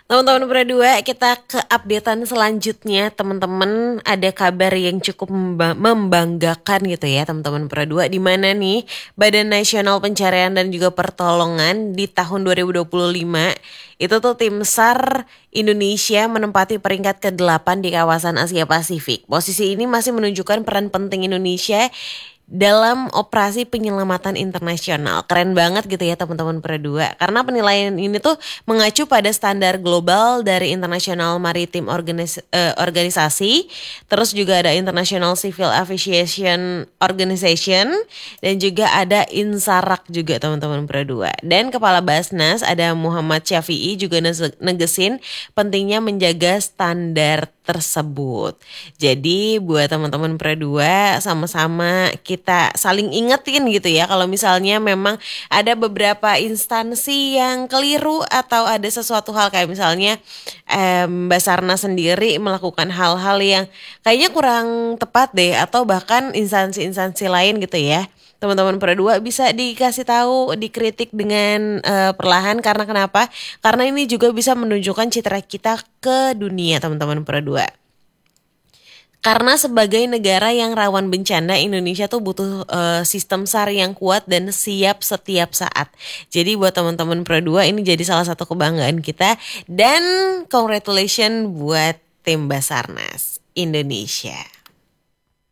Teman-teman berdua, kita ke updatean selanjutnya. Teman-teman, ada kabar yang cukup membanggakan gitu ya teman-teman berdua. Di mana nih Badan Nasional Pencarian dan juga Pertolongan di tahun 2025 itu tuh tim SAR Indonesia menempati peringkat ke-8 di kawasan Asia Pasifik. Posisi ini masih menunjukkan peran penting Indonesia dalam operasi penyelamatan internasional. Keren banget gitu ya teman-teman berdua. Karena penilaian ini tuh mengacu pada standar global dari International Maritime Organisasi, terus juga ada International Civil Aviation Organization, dan juga ada INSARAG juga teman-teman berdua. Dan Kepala Basnas ada Muhammad Syafi'i juga negesin pentingnya menjaga standar tersebut. Jadi buat teman-teman berdua sama-sama kita saling ingetin gitu ya kalau misalnya memang ada beberapa instansi yang keliru atau ada sesuatu hal kayak misalnya Basarnas sendiri melakukan hal-hal yang kayaknya kurang tepat deh atau bahkan instansi-instansi lain gitu ya. Teman-teman berdua bisa dikasih tahu, dikritik dengan perlahan karena kenapa? Karena ini juga bisa menunjukkan citra kita ke dunia teman-teman berdua. Karena sebagai negara yang rawan bencana, Indonesia tuh butuh sistem SAR yang kuat dan siap setiap saat. Jadi buat teman-teman berdua ini jadi salah satu kebanggaan kita dan congratulations buat tim Basarnas Indonesia.